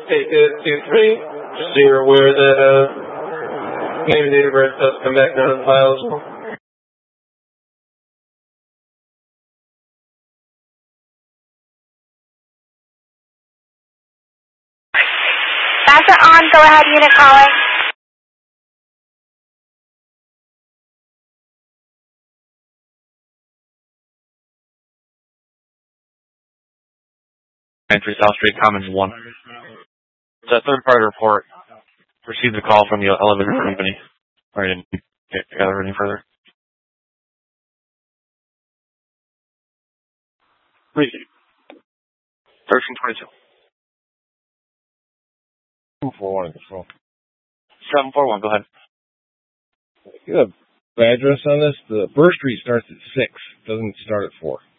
Hey, good, 2-3. Just so you're aware that name and date of birth does come back down in the file as well. Master on, go ahead, unit calling. Entry South Street Commons 1. It's a third-party report. Received a call from the elevator company. I didn't get together any further. Receive. 1322. 741 control. 741, go ahead. You have the address on this? The Burr Street starts at 6. Doesn't start at 4.